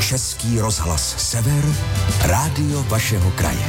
Český rozhlas Sever, rádio vašeho kraje.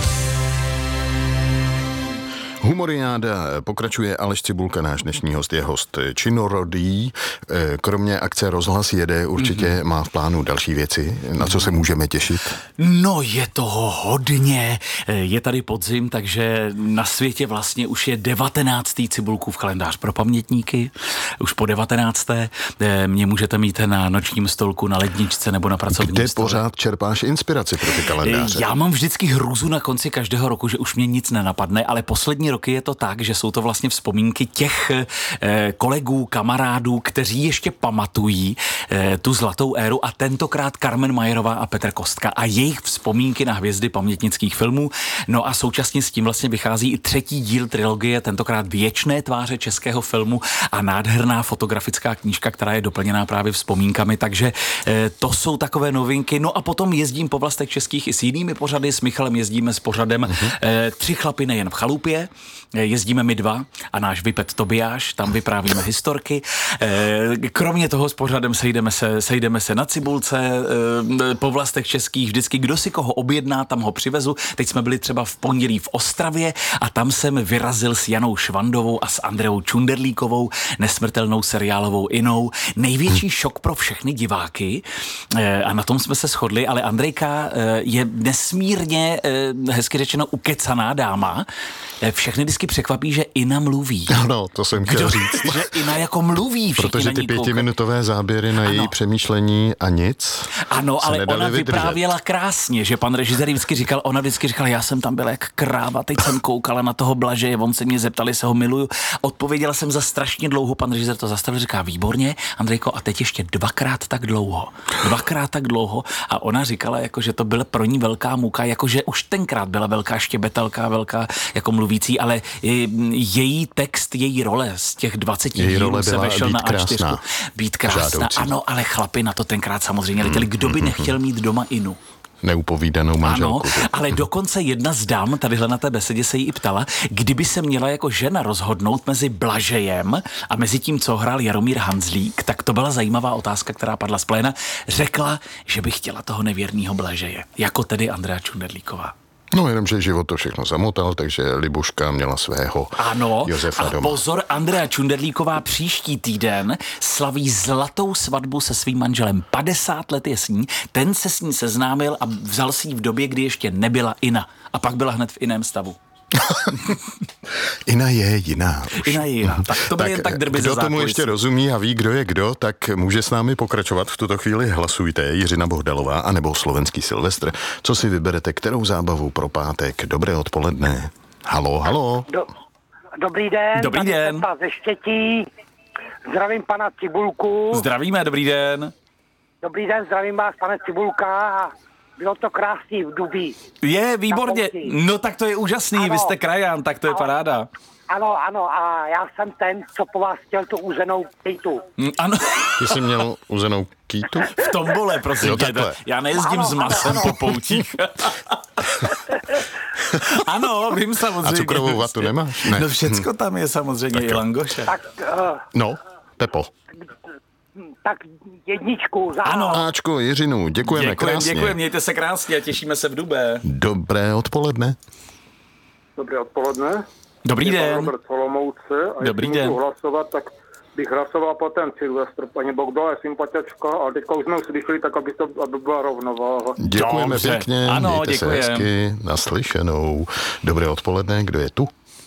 Humoriáda pokračuje. Aleš Cibulka, náš dnešní host, je host činorodý. Kromě akce Rozhlas jede určitě má v plánu další věci. Na co se můžeme těšit? No, je toho hodně. Je tady podzim, takže na světě vlastně už je 19. Cibulkův kalendář pro pamětníky. Už po 19. Mě můžete mít na nočním stolku, na ledničce nebo na pracovním Kde stole. pořád čerpáš inspiraci pro ty kalendáře? Já mám vždycky hrůzu na konci každého roku, že už mě nic nenapadne, ale poslední roky je to tak, že jsou to vlastně vzpomínky těch kolegů, kamarádů, kteří ještě pamatují tu zlatou éru, a tentokrát Carmen Majerová a Petr Kostka a jejich vzpomínky na hvězdy pamětnických filmů. No a současně s tím vlastně vychází i třetí díl trilogie, tentokrát Věčné tváře českého filmu a nádherná fotografická knížka, která je doplněná právě vzpomínkami, takže to jsou takové novinky. No a potom jezdím po vlastech českých i s jinými pořady, s Michalem jezdíme s pořadem Tři chlapy nejen v chalupě, jezdíme my dva a náš Vypet Tobiáš, tam vyprávíme historky. Kromě toho s pořadem sejdeme se na Cibulce, po vlastech českých, vždycky kdo si koho objedná, tam ho přivezu. Teď jsme byli třeba v pondělí v Ostravě a tam jsem vyrazil s Janou Švandovou a s Andreou Čunderlíkovou, nesmrtelnou seriálovou Inou. Největší šok pro všechny diváky a na tom jsme se shodli, ale Andrejka je nesmírně, hezky řečeno, ukecaná dáma. Všechny vždycky překvapí, že Ina mluví. Ano, to jsem chtěl říct. Že Ina jako mluví. Protože ty 5minutové záběry na její přemýšlení a nic. Ano, ale ona vydržet. vyprávěla krásně, že pan režisér ona vždycky říkala, já jsem tam byla jak kráva, teď jsem koukala na toho Blažeje, on se mě zeptal, jestli ho miluju. Odpověděla jsem za strašně dlouho, pan režisér to zastavil, říká, výborně, Andrejko, a teď ještě dvakrát tak dlouho. A ona říkala, jako, že to byla pro ní velká muka, jako, že už tenkrát byla velká štěbetelka, velká jako mluvící, ale její text, její role z těch 20 dílů se vešel na A4. Být krásná. Žádoucí. Ano, ale chlapi na to tenkrát samozřejmě letěli. Kdo by nechtěl mít doma Inu? Neupovídanou manželku. Ano, ale dokonce jedna z dám tadyhle na té besedě se jí i ptala, kdyby se měla jako žena rozhodnout mezi Blažejem a mezi tím, co hrál Jaromír Hanzlík, tak to byla zajímavá otázka, která padla z pléna. Řekla, že by chtěla toho nevěrného Blažeje, jako tedy Andrea Čunderlíková. No jenom, že život to všechno zamotal, takže Libuška měla svého Josefa a doma. pozor, Andrea Čunderlíková příští týden slaví zlatou svatbu se svým manželem. 50 let je s ní, ten se s ní seznámil a vzal si ji v době, kdy ještě nebyla Ina. A pak byla hned v jiném stavu. Ina je jiná už. Ina je jiná. Tak to byl jen tak drby ze Kdo tomu zákulisí. ještě rozumí a ví, kdo je kdo, tak může s námi pokračovat. V tuto chvíli hlasujte. Jiřina Bohdalová anebo slovenský Silvestr. Co si vyberete, kterou zábavu pro pátek? Dobré odpoledne. Halo. Dobrý den. Dobrý tady den. Pepa ze Štětí. Zdravím pana Cibulku. Zdravíme, dobrý den. Dobrý den, zdravím vás, pane Cibulka. A bylo to krásný v Dubí. Je, výborně. Na pouti. No tak to je úžasný, Ano. vy jste krajan, tak to je paráda. Ano, a já jsem ten, co po vás chtěl tu uzenou kejtu. Ano, Ty jsi měl uzenou kýtu? v tombole, prosím Jo, tě. takhle. Já nejezdím s masem po poutích. Ano, vím samozřejmě. A cukrovou vatu nemáš? Ne. No všecko tam je samozřejmě, i langoše. Tak, No, Pepo. tak jedničku za... Ano. Áčko, Jiřinu, děkujeme krásně. Děkujeme, mějte se krásně a těšíme se v Dubé. Dobré odpoledne. Dobré odpoledne. Dobrý Je pan den. Robert Olomouce. A Dobrý jestli den. můžu hlasovat, tak bych hlasoval po ten Silvestr. Paní Bohdala je sympatiačka, ale teďka už jsme slyšeli, tak aby byla rovnováha. Děkujeme Dobře. pěkně, Ano, mějte se děkujem. hezky, naslyšenou. Dobré odpoledne, kdo je tu?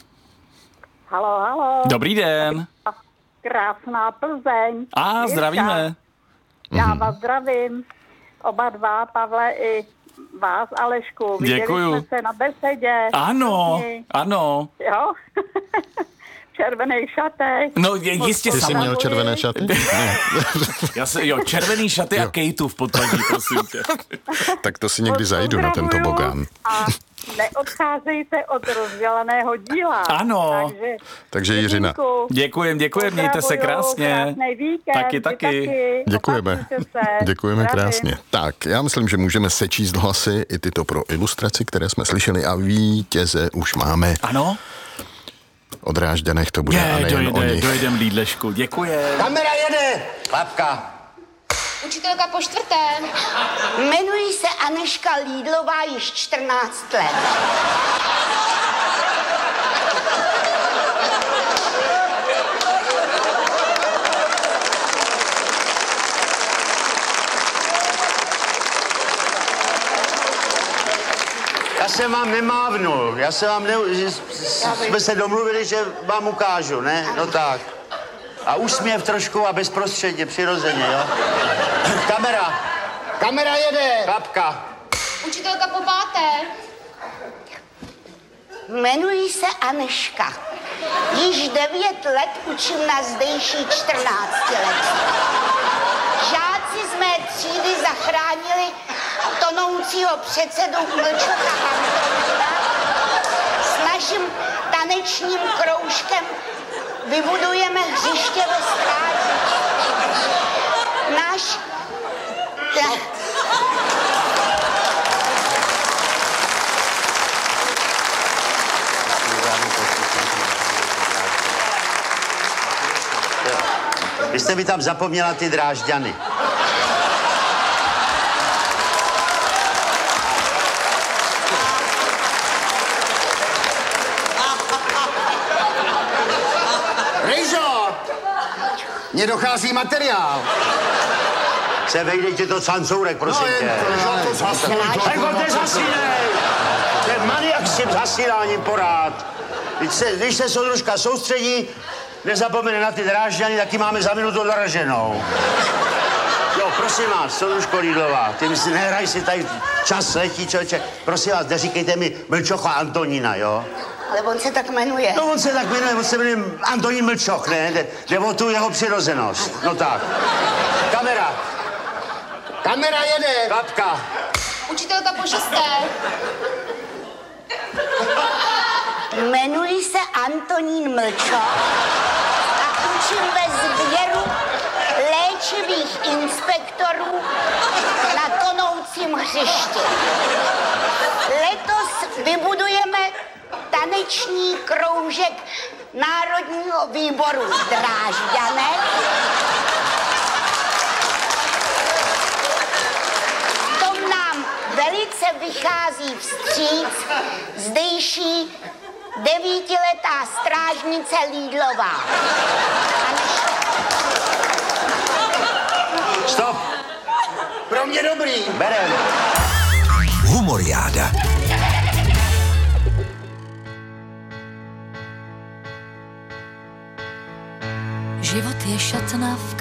Halo. Dobrý den. Krásná Plzeň. A Jirka, zdravíme. Já vás zdravím. Oba dva, Pavle i vás, Alešku. Viděli Děkuju. jsme se na besedě. Ano, Všichni. ano. Jo? Červený šatek. No jistě Ty jsi sama. měl červené šaty? Červený šaty a kejtu v podpadí, prosím tě. Tak to si někdy zajdu na tento Pozdravuju bogán. A neodcházejte od rozdělaného díla. Ano. Takže Jiřina. Jirinku, Děkujem, mějte se pozdravuju, krásně. krásný víkend. Taky. Děkujeme. Opatřujte se. Děkujeme Zdravím. krásně. Tak, já myslím, že můžeme sečíst hlasy i tyto pro ilustraci, které jsme slyšeli a vítěze už máme. Ano? O Drážďanech to bude a nejen o nich. Dojedem Lídlešku. Děkujem. Kamera jede! Klapka. Učitelka po čtvrté. Jmenuji se Aneška Lídlová již 14 let. Já jsem vám nemávnul, jsme se domluvili, že vám ukážu, ne? No tak. A úsměv trošku a bezprostředně, přirozeně, jo? Kamera. Kamera jede. Klapka. Učitelka po páté. Jmenuji se Aneška. Již 9 let učím na zdejší 14 let. Žáci z mé třídy zachránili tonoucího předsedu Mlčocha Antonína. S naším tanečním kroužkem vybudujeme hřiště ve Stráži. Náš... Vy jste mi tam zapomněla ty Drážďany. Rejžo! Mně dochází materiál. Se vejdejte to cancourek, prosím tě. Tak ho nezasínej! Ten maniak s tím zasínáním porád. Když se soudružka soustředí, nezapomene na ty Drážďany, taky máme za minutu doraženou. Jo, prosím vás, soudružko Lídlová, ty si nehraj si tady, čas letí, člověče. Prosím vás, neříkejte mi Mlčocha Antonína, jo? Ale on se tak jmenuje. No, on se tak jmenuje, on se jmenuje Antonín Mlčoch, ne? Jde o tu jeho přirozenost. No tak. Kamera. Kamera jede. Klapka. Učitelka po šesté. Jmenuji se Antonín Mlčoch a učím ve sběru léčivých inspektorů na tonoucím hřišti. Letos vybudujeme taneční kroužek Národního výboru Drážďanek. V tom nám velice vychází vstříc zdejší 9letá strážnice Lídlová. Stop. Pro mě dobrý. Berem. Humoriáda. Život je šatna v